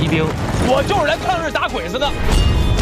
骑兵。 我就是来抗日打鬼子的。